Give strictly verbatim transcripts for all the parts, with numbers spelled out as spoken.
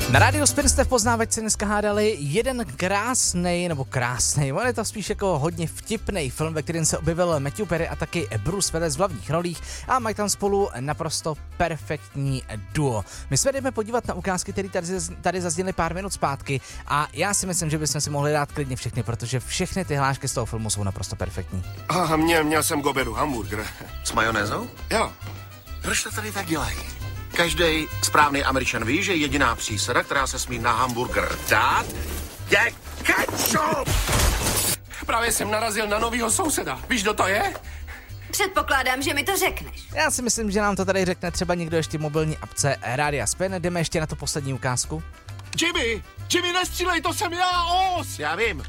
Na rádiu Spin jste v poznávačce dneska hádali jeden krásnej, nebo krásnej, on je to spíš jako hodně vtipnej film, ve kterém se objevil Matthew Perry a taky Bruce Willis v hlavních rolích a mají tam spolu naprosto perfektní duo. My se jdeme podívat na ukázky, které tady, tady zazněly pár minut zpátky a já si myslím, že bychom si mohli dát klidně všechny, protože všechny ty hlášky z toho filmu jsou naprosto perfektní. Aha, měl, měl jsem k obědu hamburger. S majonézou? Jo. Proč to tady tak dělají? Každý správný Američan ví, že jediná přísada, která se smí na hamburger dát, je ketchup! Právě jsem narazil na novýho souseda. Víš, kdo to je? Předpokládám, že mi to řekneš. Já si myslím, že nám to tady řekne třeba někdo ještě v mobilní apce Rádia Spin. Jdeme ještě na tu poslední ukázku. Jimmy! Jimmy, nestřílej, to jsem já, os! Já vím.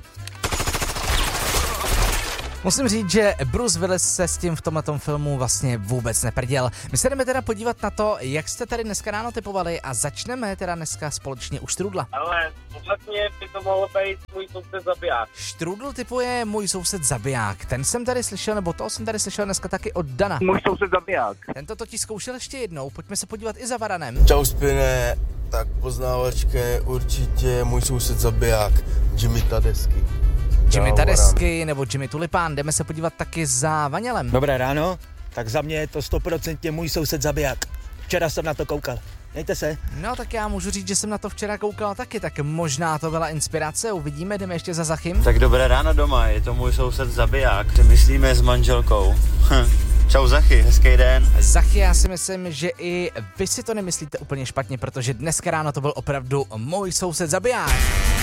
Musím říct, že Bruce Willis se s tím v tomhletom filmu vlastně vůbec neprděl. My se jdeme teda podívat na to, jak jste tady dneska ráno typovali a začneme teda dneska společně u Štrudla. Ale vlastně by to mohlo být můj soused zabiják. Štrudl typuje můj soused zabiják. Ten jsem tady slyšel, nebo toho jsem tady slyšel dneska taky od Dana. Můj soused zabiják. Ten to totiž zkoušel ještě jednou, pojďme se podívat i za Varanem. Čau Spine, tak poznávačka je určitě můj soused zabiják, Jimmy Tedeschi. Jimmy Tedeschi nebo Jimmy Tulipán, jdeme se podívat taky za Vanělem. Dobré ráno, tak za mě je to stoprocentně můj soused zabiják. Včera jsem na to koukal. Mějte se. No tak já můžu říct, že jsem na to včera koukal taky, tak možná to byla inspirace, uvidíme, jdeme ještě za Zachym. Tak dobré ráno doma, je to můj soused zabiják, myslíme s manželkou. Čau Zachy, hezký den. Zachy, já si myslím, že i vy si to nemyslíte úplně špatně, protože dneska ráno to byl opravdu můj soused zabiják.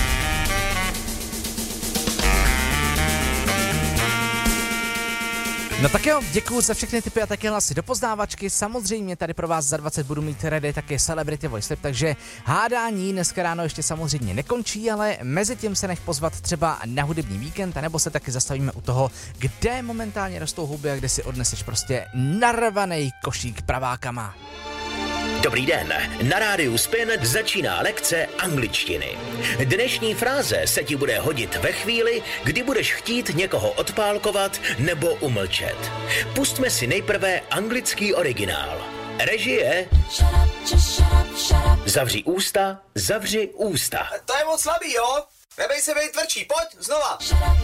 No tak jo, děkuju za všechny tipy a také hlasy do poznávačky. Samozřejmě tady pro vás za dvacet budu mít ready také Celebrity Voice Lip, takže hádání dneska ráno ještě samozřejmě nekončí, ale mezi tím se nech pozvat třeba na hudební víkend, anebo se taky zastavíme u toho, kde momentálně rostou huby a kde si odneseš prostě narvanej košík pravákama. Dobrý den, na rádiu Spin začíná lekce angličtiny. Dnešní fráze se ti bude hodit ve chvíli, kdy budeš chtít někoho odpálkovat nebo umlčet. Pustme si nejprve anglický originál. Režie. Zavři ústa, zavři ústa. To je moc slabý, jo? Nebej se bej tvrdší, pojď, znova.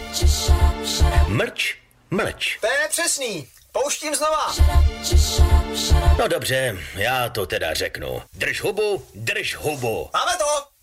Mlč, mlč. To je přesný. Pouštím znova. No dobře, já to teda řeknu. Drž hubu, drž hubu. Máme to.